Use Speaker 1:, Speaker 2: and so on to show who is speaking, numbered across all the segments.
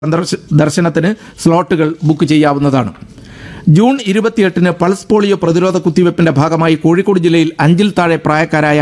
Speaker 1: ദർശനത്തിന് സ്ലോട്ടുകൾ ബുക്ക് ചെയ്യാവുന്നതാണ്. ജൂൺ 28-ന് പൾസ് പോളിയോ പ്രതിരോധ കുത്തിവയ്പ്പിന്റെ ഭാഗമായി കോഴിക്കോട് ജില്ലയിൽ 5-ൽ താഴെ പ്രായക്കാരായ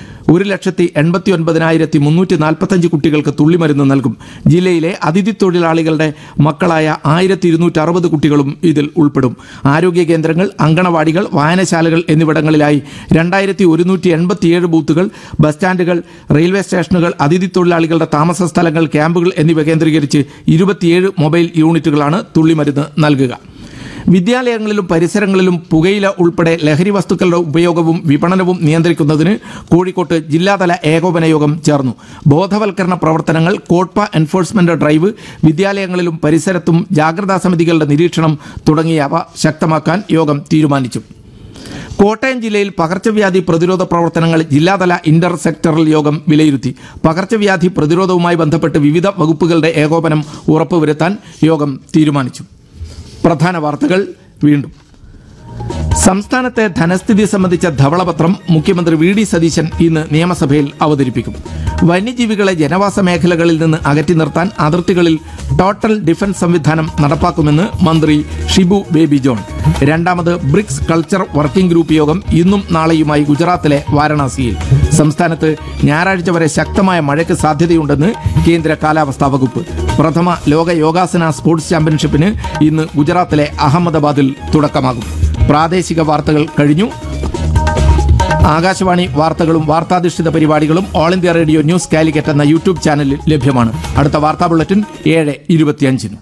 Speaker 1: 1,89,345 കുട്ടികൾക്ക് തുള്ളിമരുന്ന് നൽകും. ജില്ലയിലെ അതിഥി തൊഴിലാളികളുടെ മക്കളായ 1,260 കുട്ടികളും ഇതിൽ ഉൾപ്പെടും. ആരോഗ്യ കേന്ദ്രങ്ങൾ, അങ്കണവാടികൾ, വായനശാലകൾ എന്നിവിടങ്ങളിലായി 2,187 ബൂത്തുകൾ, ബസ് സ്റ്റാൻഡുകൾ, റെയിൽവേ സ്റ്റേഷനുകൾ, അതിഥി തൊഴിലാളികളുടെ താമസ സ്ഥലങ്ങൾ, ക്യാമ്പുകൾ എന്നിവ കേന്ദ്രീകരിച്ച് 27 മൊബൈൽ യൂണിറ്റുകളാണ് തുള്ളിമരുന്ന് നൽകുക. വിദ്യാലയങ്ങളിലും പരിസരങ്ങളിലും പുകയില ഉൾപ്പെടെ ലഹരി വസ്തുക്കളുടെ ഉപയോഗവും വിപണനവും നിയന്ത്രിക്കുന്നതിന് കോഴിക്കോട്ട് ജില്ലാതല ഏകോപന യോഗം ചേർന്നു. ബോധവൽക്കരണ പ്രവർത്തനങ്ങൾ, കോട്ട്പ എൻഫോഴ്സ്മെന്റ് ഡ്രൈവ്, വിദ്യാലയങ്ങളിലും പരിസരത്തും ജാഗ്രതാ സമിതികളുടെ നിരീക്ഷണം തുടങ്ങിയവ ശക്തമാക്കാൻ യോഗം തീരുമാനിച്ചു. കോട്ടയം ജില്ലയിൽ പകർച്ചവ്യാധി പ്രതിരോധ പ്രവർത്തനങ്ങൾ ജില്ലാതല ഇന്റർ സെക്ടറൽ യോഗം വിലയിരുത്തി. പകർച്ചവ്യാധി പ്രതിരോധവുമായി ബന്ധപ്പെട്ട് വിവിധ വകുപ്പുകളുടെ ഏകോപനം ഉറപ്പുവരുത്താൻ യോഗം തീരുമാനിച്ചു. പ്രധാന വാർത്തകൾ വീണ്ടും. സംസ്ഥാനത്തെ ധനസ്ഥിതി സംബന്ധിച്ച ധവളപത്രം മുഖ്യമന്ത്രി വി ഡി സതീശൻ ഇന്ന് നിയമസഭയിൽ അവതരിപ്പിക്കും. വന്യജീവികളെ ജനവാസ മേഖലകളിൽ നിന്ന് അകറ്റി നിർത്താൻ അതിർത്തികളിൽ ടോട്ടൽ ഡിഫൻസ് സംവിധാനം നടപ്പാക്കുമെന്ന് മന്ത്രി Shibu baby John. 2ാമത് BRICS culture working group യോഗം ഇന്നും നാളെയുമായി ഗുജറാത്തിലെ വാരണാസിയിൽ. സംസ്ഥാനത്ത് ഞായറാഴ്ച വരെ ശക്തമായ മഴയ്ക്ക് സാധ്യതയുണ്ടെന്ന് കേന്ദ്ര കാലാവസ്ഥാ വകുപ്പ്. പ്രഥമ ലോക യോഗാസന സ്പോർട്സ് ചാമ്പ്യൻഷിപ്പിന് ഇന്ന് ഗുജറാത്തിലെ അഹമ്മദാബാദിൽ തുടക്കമാകും. പ്രാദേശിക വാർത്തകൾ കഴിഞ്ഞു. ആകാശവാണി വാർത്തകളും വാർത്താധിഷ്ഠിത പരിപാടികളും all India radio news Calicut എന്ന യൂട്യൂബ് ചാനലിൽ ലഭ്യമാണ്. അടുത്ത വാർത്താ ബുള്ളറ്റിൻ 7:25.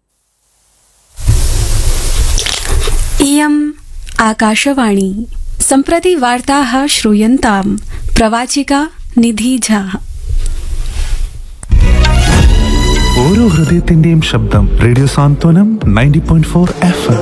Speaker 2: इयम् आकाशवाणी. सम्प्रति वार्ताः श्रूयन्ताम्. प्रवाचिका निधि झा.
Speaker 3: ഓരോ ഹൃദയത്തിന്റെയും ശബ്ദം റേഡിയോ സാന്ത്വനം 90.4 FM.